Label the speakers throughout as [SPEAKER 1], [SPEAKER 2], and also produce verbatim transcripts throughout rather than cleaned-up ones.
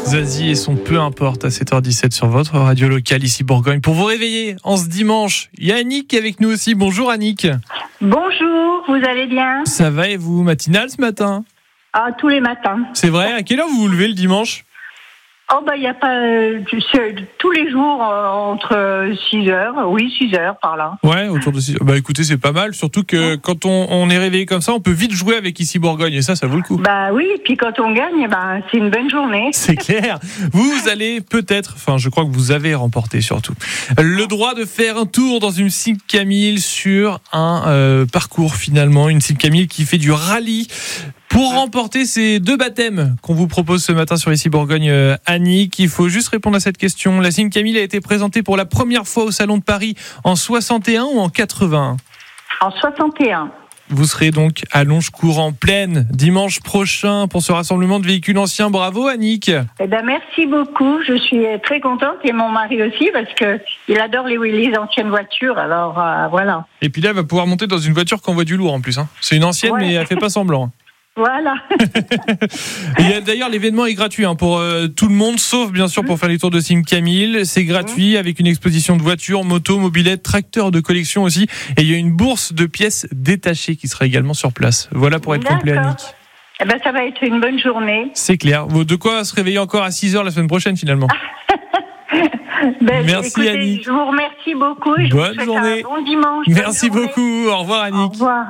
[SPEAKER 1] Zazie et son peu importe à sept heures dix-sept sur votre radio locale ici Bourgogne. Pour vous réveiller en ce dimanche, il y a Annick avec nous aussi. Bonjour Annick.
[SPEAKER 2] Bonjour, vous allez bien?
[SPEAKER 1] Ça va et vous, matinale ce matin?
[SPEAKER 2] Ah, tous les matins.
[SPEAKER 1] C'est vrai? À quelle heure vous vous levez le dimanche?
[SPEAKER 2] Oh bah il y a pas euh, tous les jours euh, entre six heures, oui six heures par là.
[SPEAKER 1] Ouais, autour de six heures. Bah écoutez, c'est pas mal, surtout que quand on, on est réveillé comme ça, on peut vite jouer avec ici Bourgogne et ça, ça vaut le coup.
[SPEAKER 2] Bah oui, et puis quand on gagne, bah c'est une bonne journée.
[SPEAKER 1] C'est clair. Vous allez peut-être, enfin je crois que vous avez remporté surtout, le droit de faire un tour dans une Silk Camille sur un euh, parcours finalement, une Silk Camille qui fait du rallye. Pour remporter ces deux baptêmes qu'on vous propose ce matin sur ici Bourgogne, euh, Annick, il faut juste répondre à cette question. La Silk Camille a été présentée pour la première fois au Salon de Paris en soixante et un ou en quatre-vingt-un?
[SPEAKER 2] En soixante et un.
[SPEAKER 1] Vous serez donc à Longecourt-en-Plaine dimanche prochain pour ce rassemblement de véhicules anciens. Bravo Annick.
[SPEAKER 2] Eh ben merci beaucoup, je suis très contente et mon mari aussi parce que il adore les, les anciennes voitures. Alors euh, voilà. Et
[SPEAKER 1] puis là, il va pouvoir monter dans une voiture qui envoie du lourd en plus. Hein. C'est une ancienne, ouais. Mais elle fait pas semblant.
[SPEAKER 2] Voilà.
[SPEAKER 1] Il y a, d'ailleurs, l'événement est gratuit hein, pour euh, tout le monde, sauf bien sûr pour faire les tours de Silk Camille. C'est gratuit avec une exposition de voitures, motos, mobylettes, tracteurs de collection aussi. Et il y a une bourse de pièces détachées qui sera également sur place. Voilà pour être
[SPEAKER 2] D'accord.
[SPEAKER 1] complet, Annick.
[SPEAKER 2] Eh ben, ça va être une bonne journée.
[SPEAKER 1] C'est clair. De quoi se réveiller encore à six heures la semaine prochaine finalement.
[SPEAKER 2] Ben,
[SPEAKER 1] merci
[SPEAKER 2] écoutez,
[SPEAKER 1] Annick.
[SPEAKER 2] Je vous remercie beaucoup. Et je
[SPEAKER 1] bonne
[SPEAKER 2] vous
[SPEAKER 1] journée.
[SPEAKER 2] Un bon dimanche.
[SPEAKER 1] Merci beaucoup. Au revoir Annick.
[SPEAKER 2] Au revoir.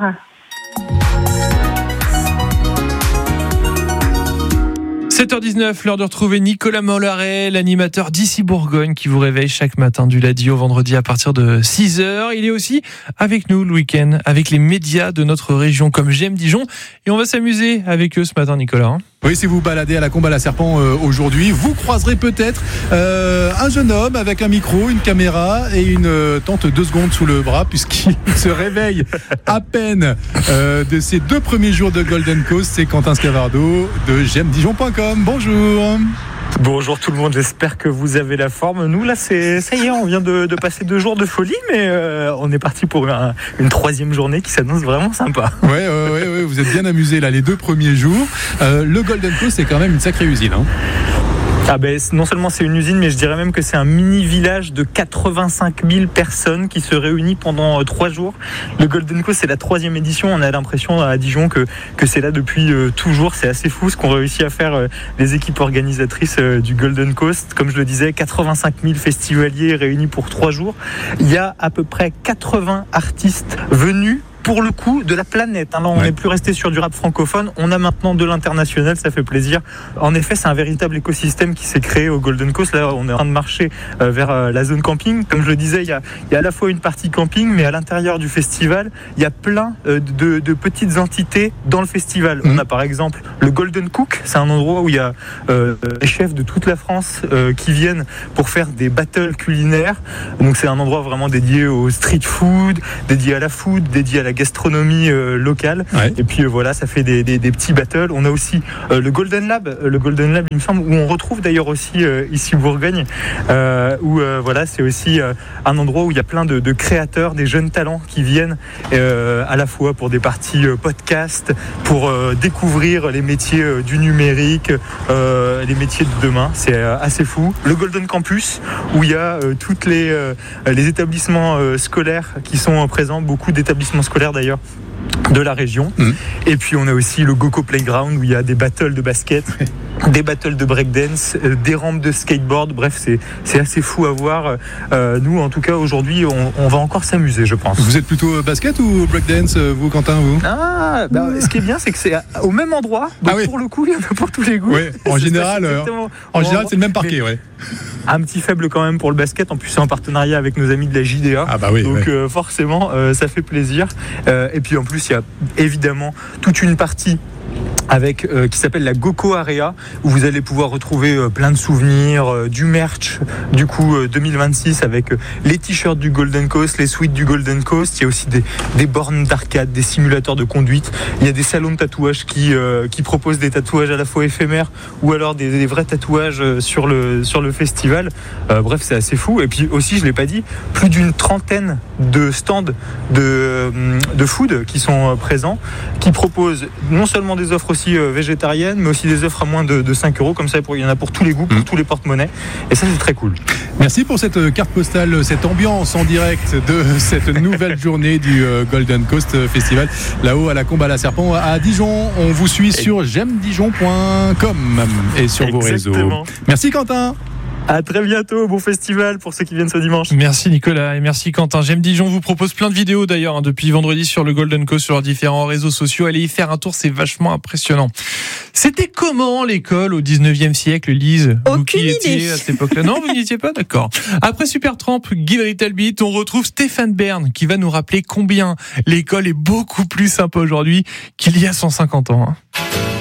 [SPEAKER 1] sept heures dix-neuf, l'heure de retrouver Nicolas Mollaret, l'animateur d'ici Bourgogne qui vous réveille chaque matin du lundi au vendredi à partir de six heures. Il est aussi avec nous le week-end, avec les médias de notre région comme J'aime Dijon. Et on va s'amuser avec eux ce matin, Nicolas. Hein.
[SPEAKER 3] Oui, si vous baladez à la Combe à la Serpent euh, aujourd'hui, vous croiserez peut-être euh, un jeune homme avec un micro, une caméra et une euh, tente deux secondes sous le bras puisqu'il se réveille à peine euh, de ses deux premiers jours de Golden Coast. C'est Quentin Scavardo de j'aime dijon point com. Bonjour.
[SPEAKER 4] Bonjour tout le monde, j'espère que vous avez la forme. Nous là, c'est ça y est, on vient de, de passer deux jours de folie, mais euh, on est parti pour un, une troisième journée qui s'annonce vraiment sympa.
[SPEAKER 3] Ouais, ouais, ouais, ouais, vous êtes bien amusés là les deux premiers jours. Euh, le Golden Coast, c'est quand même une sacrée usine. Hein.
[SPEAKER 4] Ah ben, non seulement c'est une usine, mais je dirais même que c'est un mini-village de quatre-vingt-cinq mille personnes qui se réunit pendant euh, trois jours. Le Golden Coast, c'est la troisième édition. On a l'impression à Dijon que, que c'est là depuis euh, toujours. C'est assez fou ce qu'ont réussi à faire euh, les équipes organisatrices euh, du Golden Coast. Comme je le disais, quatre-vingt-cinq mille festivaliers réunis pour trois jours. Il y a à peu près quatre-vingts artistes venus pour le coup de la planète. Là, on n'est ouais. plus resté sur du rap francophone. On a maintenant de l'international, ça fait plaisir. En effet, c'est un véritable écosystème qui s'est créé au Golden Coast. Là, on est en train de marcher euh, vers euh, la zone camping. Comme je le disais, il y a, il y a à la fois une partie camping, mais à l'intérieur du festival, il y a plein euh, de, de petites entités dans le festival. Mmh. On a par exemple le Golden Cook. C'est un endroit où il y a euh, les chefs de toute la France euh, qui viennent pour faire des battles culinaires. Donc, c'est un endroit vraiment dédié au street food, dédié à la food, dédié à la gastronomie euh, locale. Ouais. Et puis euh, voilà, ça fait des, des, des petits battles. On a aussi euh, le Golden Lab, le Golden Lab, il me semble, où on retrouve d'ailleurs aussi euh, ici Bourgogne, euh, où euh, voilà, c'est aussi euh, un endroit où il y a plein de, de créateurs, des jeunes talents qui viennent euh, à la fois pour des parties euh, podcast, pour euh, découvrir les métiers euh, du numérique, euh, les métiers de demain. C'est euh, assez fou. Le Golden Campus, où il y a euh, toutes les euh, les établissements euh, scolaires qui sont présents, beaucoup d'établissements scolaires d'ailleurs de la région. Mmh. Et puis on a aussi le Goco Playground où il y a des battles de basket, des battles de breakdance, euh, des rampes de skateboard. Bref, c'est, c'est assez fou à voir. Euh, nous, en tout cas, aujourd'hui, on, on va encore s'amuser, je pense.
[SPEAKER 3] Vous êtes plutôt basket ou breakdance, vous, Quentin, vous?
[SPEAKER 4] Ah, bah, ce qui est bien, c'est que c'est au même endroit. Donc ah oui. Pour le coup, il y en a pour tous les goûts.
[SPEAKER 3] Oui, en général, euh, en général, c'est le même parquet, ouais.
[SPEAKER 4] Un petit faible quand même pour le basket. En plus, c'est en partenariat avec nos amis de la J D A.
[SPEAKER 3] Ah bah oui.
[SPEAKER 4] Donc
[SPEAKER 3] ouais.
[SPEAKER 4] euh, forcément, euh, ça fait plaisir. Euh, et puis en plus, il y a évidemment toute une partie avec euh, qui s'appelle la Goco Area où vous allez pouvoir retrouver euh, plein de souvenirs, euh, du merch du coup euh, deux mille vingt-six avec euh, les t-shirts du Golden Coast, les suites du Golden Coast. Il y a aussi des, des bornes d'arcade, des simulateurs de conduite. Il y a des salons de tatouage qui, euh, qui proposent des tatouages à la fois éphémères ou alors des, des vrais tatouages euh, sur le, sur le festival. Euh, bref, c'est assez fou. Et puis aussi, je ne l'ai pas dit, plus d'une trentaine de stands de, de food qui sont euh, présents, qui proposent non seulement des des offres aussi euh, végétariennes, mais aussi des offres à moins de, de cinq euros. Comme ça, il y en a pour tous les goûts, pour mmh. tous les porte-monnaies. Et ça, c'est très cool.
[SPEAKER 3] Merci pour cette carte postale, cette ambiance en direct de cette nouvelle journée du Golden Coast Festival, là-haut à la Combe à la Serpent à Dijon. On vous suit sur j'aime dijon point com et sur Exactement. vos réseaux. Merci Quentin.
[SPEAKER 4] À très bientôt, bon festival pour ceux qui viennent ce dimanche.
[SPEAKER 1] Merci Nicolas et merci Quentin. J'aime Dijon vous propose plein de vidéos d'ailleurs hein, depuis vendredi sur le Golden Coast, sur leurs différents réseaux sociaux. Allez y faire un tour, c'est vachement impressionnant. C'était comment l'école au dix-neuvième siècle, Lise?
[SPEAKER 5] Aucune
[SPEAKER 1] vous qui
[SPEAKER 5] idée.
[SPEAKER 1] étiez à cette époque-là? Non, vous n'y étiez pas? D'accord. Après Supertramp, Give a Little Bit, on retrouve Stéphane Bern qui va nous rappeler combien l'école est beaucoup plus sympa aujourd'hui qu'il y a cent cinquante ans. Hein.